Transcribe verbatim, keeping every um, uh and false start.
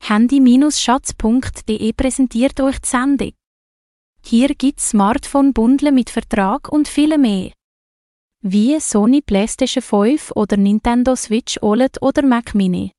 Handy Schatz punkt de präsentiert euch die Sendung. Hier gibt's Smartphone-Bundle mit Vertrag und viel mehr. Wie Sony PlayStation fünf oder Nintendo Switch O L E D oder Mac Mini.